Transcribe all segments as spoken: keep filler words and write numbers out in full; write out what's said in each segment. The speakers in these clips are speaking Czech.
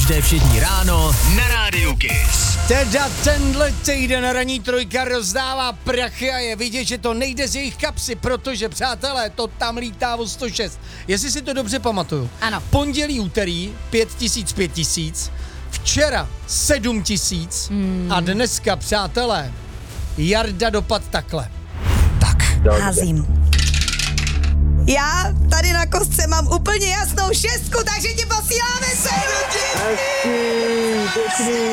Každé všední ráno na Rádiu Kiss. Teda tenhle týden ranní trojka rozdává prachy a je vidět, že to nejde z jejich kapsy, protože, přátelé, to tam lítá o sto šest. Jestli si to dobře pamatuju. Ano. Pondělí, úterý, pět tisíc, pět tisíc. Včera sedm tisíc. Hmm. A dneska, přátelé, Jarda dopad takhle. Tak. Házím. Já tady na kostce mám úplně jasnou šestku, takže ti posíláme sedm tisíc.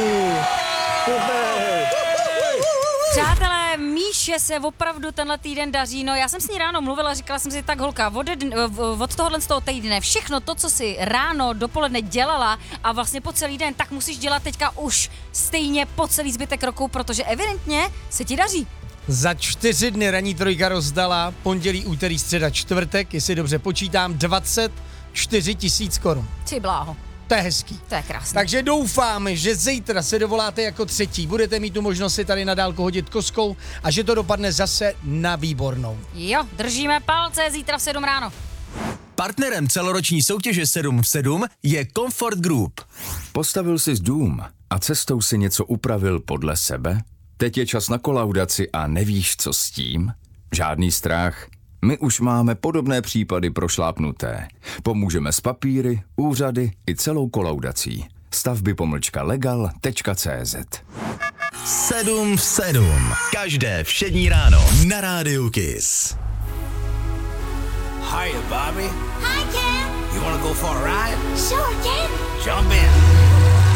Přátelé, Míše se opravdu tenhle týden daří, no já jsem s ní ráno mluvila, říkala jsem si tak holka, od, od tohohle z toho týdne, všechno to, co si ráno, dopoledne dělala a vlastně po celý den, tak musíš dělat teďka už stejně po celý zbytek roku, protože evidentně se ti daří. Za čtyři dny ranní trojka rozdala pondělí, úterý, středa, čtvrtek, jestli dobře počítám, dvacet čtyři tisíc korun. Ty bláho. To je hezký. To je krásný. Takže doufáme, že zítra se dovoláte jako třetí. Budete mít tu možnost si tady na dálku hodit koskou a že to dopadne zase na výbornou. Jo, držíme palce zítra v sedm ráno. Partnerem celoroční soutěže sedm v sedm je Comfort Group. Postavil jsi dům a cestou si něco upravil podle sebe? Teď je čas na kolaudaci a nevíš, co s tím? Žádný strach. My už máme podobné případy prošlápnuté. Pomůžeme s papíry, úřady i celou kolaudací. Stavby pomlčka legal tečka cé zet. sedm v sedm. Každé všední ráno na Rádiu Kiss. Hiya, Bobby. Hi, Ken. You wanna go for a ride? Sure, Ken. Jump in.